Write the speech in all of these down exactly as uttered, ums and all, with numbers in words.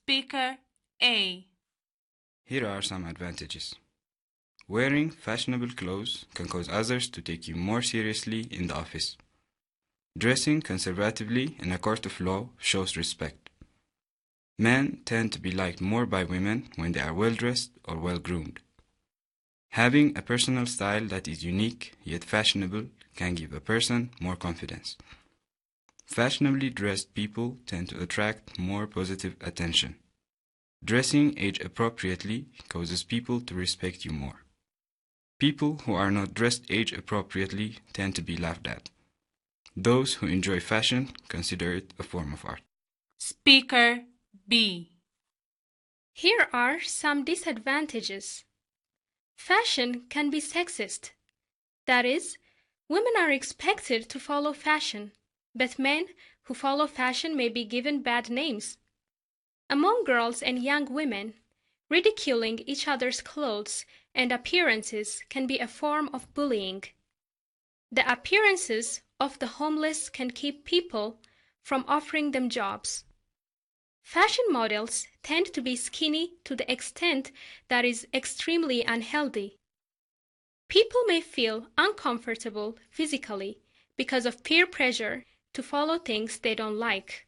Speaker A. Here are some advantages. Wearing fashionable clothes can cause others to take you more seriously in the office. Dressing conservatively in a court of law shows respect. Men tend to be liked more by women when they are well-dressed or well-groomed. Having a personal style that is unique yet fashionable can give a person more confidence. Fashionably dressed people tend to attract more positive attention. Dressing age appropriately causes people to respect you more. People who are not dressed age appropriately tend to be laughed at. Those who enjoy fashion consider it a form of art. Speaker B. Here are some disadvantages. Fashion can be sexist. That is, women are expected to follow fashion, but men who follow fashion may be given bad names. Among girls and young women, ridiculing each other's clothes and appearances can be a form of bullying. The appearances of the homeless can keep people from offering them jobs. Fashion models tend to be skinny to the extent that is extremely unhealthy. People may feel uncomfortable physically because of peer pressure to follow things they don't like.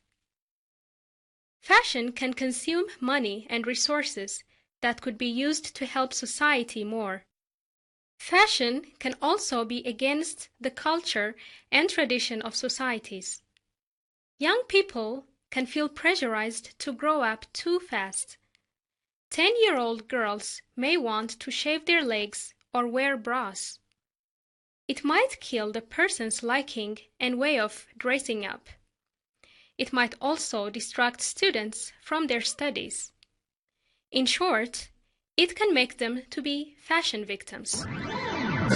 Fashion can consume money and resources that could be used to help society more. Fashion can also be against the culture and tradition of societies. Young people can feel pressurized to grow up too fast. Ten-year-old girls may want to shave their legs or wear bras. It might kill the person's liking and way of dressing up. It might also distract students from their studies. In short, it can make them to be fashion victims.